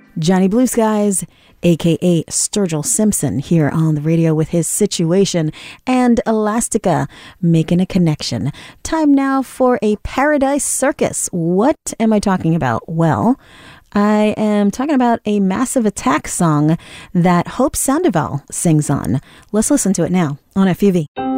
Johnny Blue Skies, a.k.a. Sturgill Simpson, here on the radio with his Situation, and Elastica, making a connection. Time now for a Paradise Circus. What am I talking about? Well, I am talking about a Massive Attack song that Hope Sandoval sings on. Let's listen to it now on FUV.